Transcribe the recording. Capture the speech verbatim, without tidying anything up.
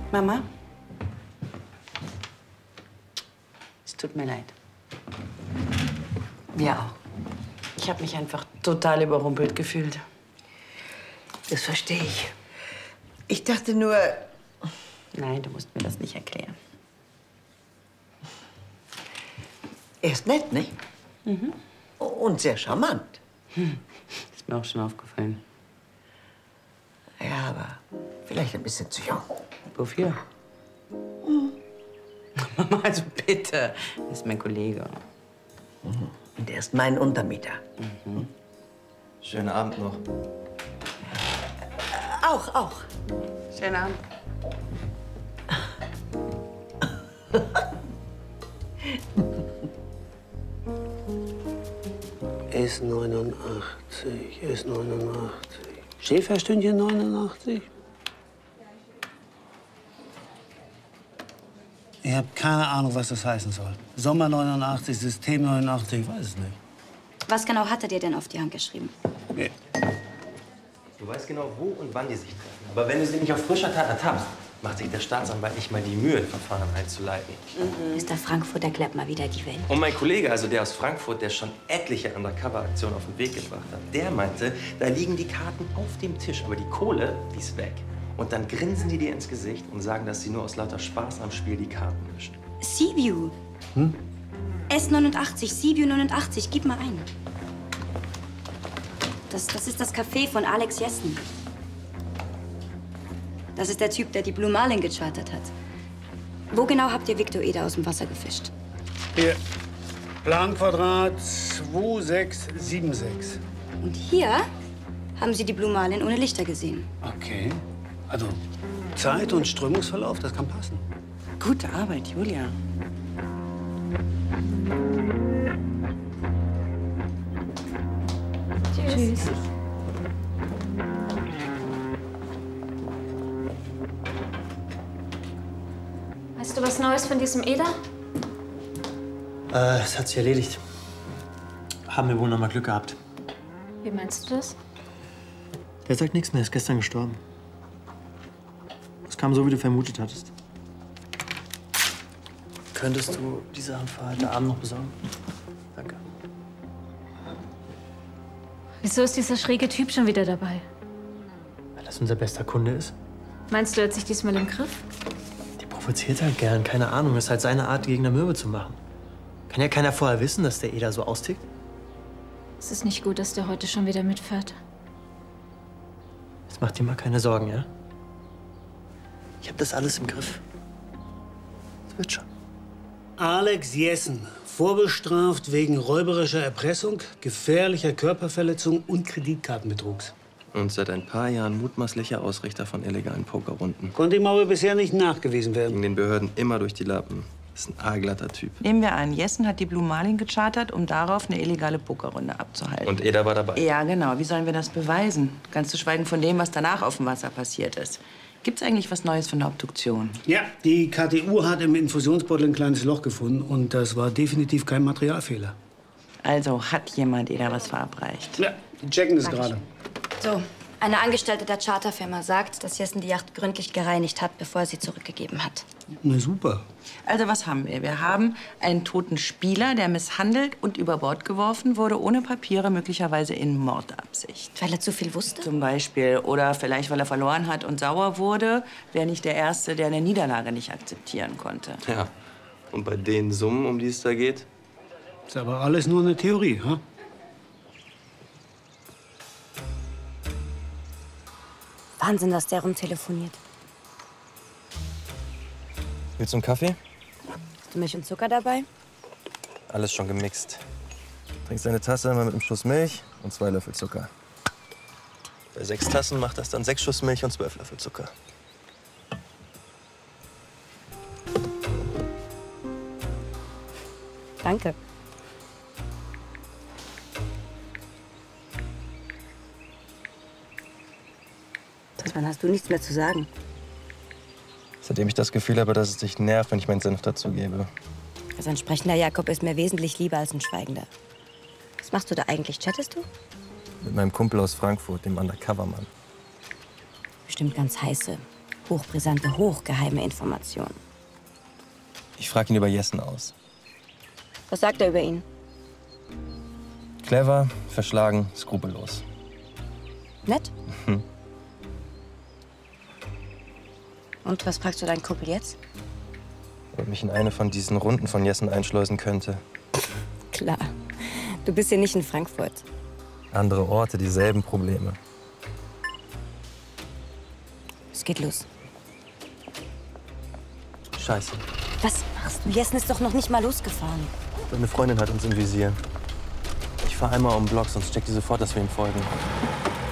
Mama? Es tut mir leid. Mir auch. Ich habe mich einfach total überrumpelt gefühlt. Das verstehe ich. Ich dachte nur... Nein, du musst mir das nicht erklären. Er ist nett, nicht? Mhm. Und sehr charmant. Hm. Ist mir auch schon aufgefallen. Ja, aber vielleicht ein bisschen zu jung. Wofür? Hm. Mama, also bitte. Das ist mein Kollege. Mhm. Und er ist mein Untermieter. Mhm. Schönen Abend noch. Äh, auch, auch. Schönen Abend. S neunundachtzig, S neunundachtzig. Schäferstündchen neunundachtzig? Ich habe keine Ahnung, was das heißen soll. Sommer neunundachtzig, System neunundachtzig, ich weiß es nicht. Was genau hat er dir denn auf die Hand geschrieben? Nee. Du weißt genau, wo und wann die sich treffen. Aber wenn du sie nicht auf frischer Tat ertappst, macht sich der Staatsanwalt nicht mal die Mühe, ein Verfahren einzuleiten. Mhm. Mister Frankfurt erklärt mal wieder die Welt. Und mein Kollege, also der aus Frankfurt, der schon etliche Undercover-Aktionen auf den Weg gebracht hat, der meinte, da liegen die Karten auf dem Tisch, aber die Kohle, die ist weg. Und dann grinsen die dir ins Gesicht und sagen, dass sie nur aus lauter Spaß am Spiel die Karten mischen. Seaview. Hm? S neunundachtzig, Seaview neunundachtzig, gib mal ein. Das, das ist das Café von Alex Jessen. Das ist der Typ, der die Blue Marlin gechartert hat. Wo genau habt ihr Victor Eder aus dem Wasser gefischt? Hier. Planquadrat zwei sechs sieben sechs. Und hier haben Sie die Blue Marlin ohne Lichter gesehen. Okay. Also Zeit und Strömungsverlauf, das kann passen. Gute Arbeit, Julia. Tschüss. Tschüss. Weißt du was Neues von diesem Eder? Äh, es hat sich erledigt. Haben wir wohl noch mal Glück gehabt. Wie meinst du das? Der sagt nichts mehr, ist gestern gestorben. Es kam so, wie du vermutet hattest. Könntest du diese Sachen für heute Abend noch besorgen? Danke. Wieso ist dieser schräge Typ schon wieder dabei? Weil das unser bester Kunde ist. Meinst du, er hat sich diesmal im Griff? Die provoziert halt gern, keine Ahnung. Ist halt seine Art, gegen eine Möwe zu machen. Kann ja keiner vorher wissen, dass der Eder so austickt. Es ist nicht gut, dass der heute schon wieder mitfährt. Jetzt mach dir mal keine Sorgen, ja? Ich hab das alles im Griff. Das wird schon. Alex Jessen, vorbestraft wegen räuberischer Erpressung, gefährlicher Körperverletzung und Kreditkartenbetrugs. Und seit ein paar Jahren mutmaßlicher Ausrichter von illegalen Pokerrunden. Konnte ihm aber bisher nicht nachgewiesen werden. Gegen den Behörden immer durch die Lappen. Das ist ein aalglatter Typ. Nehmen wir an, Jessen hat die Blue Marlin gechartert, um darauf eine illegale Pokerrunde abzuhalten. Und Eder war dabei. Ja, genau. Wie sollen wir das beweisen? Ganz zu schweigen von dem, was danach auf dem Wasser passiert ist. Gibt's eigentlich was Neues von der Obduktion? Ja, die K T U hat im Infusionsbeutel ein kleines Loch gefunden und das war definitiv kein Materialfehler. Also hat jemand Eder was verabreicht? Ja, die checken das gerade. So, eine Angestellte der Charterfirma sagt, dass Jessen die Yacht gründlich gereinigt hat, bevor er sie zurückgegeben hat. Na super. Also was haben wir? Wir haben einen toten Spieler, der misshandelt und über Bord geworfen wurde, ohne Papiere, möglicherweise in Mordabsicht. Weil er zu viel wusste? Zum Beispiel. Oder vielleicht, weil er verloren hat und sauer wurde. Wäre nicht der Erste, der eine Niederlage nicht akzeptieren konnte. Ja. Und bei den Summen, um die es da geht? Ist aber alles nur eine Theorie, ha? Wahnsinn, dass der rumtelefoniert. Willst du einen Kaffee? Hast du Milch und Zucker dabei? Alles schon gemixt. Trinkst eine Tasse immer mit einem Schuss Milch und zwei Löffel Zucker. Bei sechs Tassen macht das dann sechs Schuss Milch und zwölf Löffel Zucker. Danke. Wann hast du nichts mehr zu sagen? Seitdem ich das Gefühl habe, dass es dich nervt, wenn ich meinen Senf dazugebe. Also ein sprechender Jakob ist mir wesentlich lieber als ein schweigender. Was machst du da eigentlich? Chattest du? Mit meinem Kumpel aus Frankfurt, dem Undercover-Mann. Bestimmt ganz heiße, Hochbrisante, hochgeheime Informationen. Ich frage ihn über Jessen aus. Was sagt er über ihn? Clever, verschlagen, skrupellos. Nett? Mhm. Und was fragst du deinen Kumpel jetzt? Ob mich in eine von diesen Runden von Jessen einschleusen könnte. Klar. Du bist hier nicht in Frankfurt. Andere Orte, dieselben Probleme. Es geht los. Scheiße. Was machst du? Jessen ist doch noch nicht mal losgefahren. Meine Freundin hat uns im Visier. Ich fahr einmal um den Block, sonst checkt die sofort, dass wir ihm folgen.